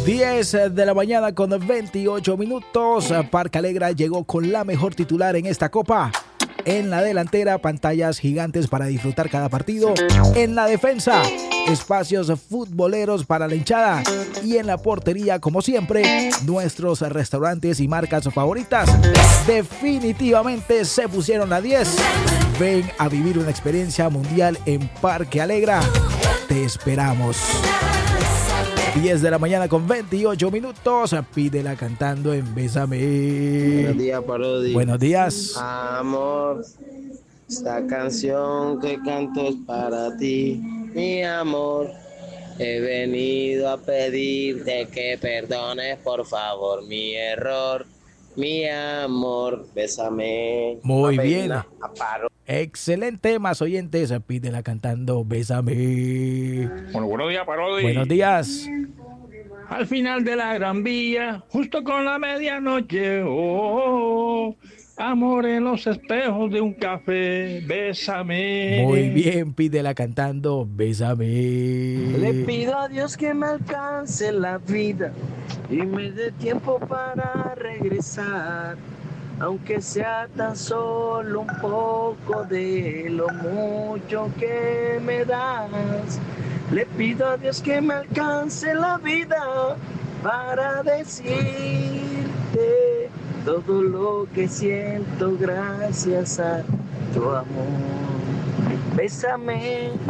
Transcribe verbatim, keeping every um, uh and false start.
diez de la mañana con veintiocho minutos. Parque Alegra llegó con la mejor titular en esta copa. En la delantera, pantallas gigantes para disfrutar cada partido. En la defensa, espacios futboleros para la hinchada. Y en la portería, como siempre, nuestros restaurantes y marcas favoritas. Definitivamente se pusieron a diez. Ven a vivir una experiencia mundial en Parque Alegra. Te esperamos. diez de la mañana con veintiocho minutos. Pídela cantando en Bésame. Buenos días, Parodi. Buenos días. Amor, esta canción que canto es para ti, mi amor. He venido a pedirte que perdones, por favor, mi error, mi amor. Bésame. Muy Papi, bien. na, aparo. Excelente, más oyentes. Pídela cantando Bésame. Bueno, buenos días, Parodi. Buenos días. Al final de la Gran Vía, justo con la medianoche, oh, amor en los espejos de un café, bésame. Muy bien, pídela cantando Bésame. Le pido a Dios que me alcance la vida y me dé tiempo para regresar, aunque sea tan solo un poco de lo mucho que me das. Le pido a Dios que me alcance la vida para decirte todo lo que siento gracias a tu amor. Bésame,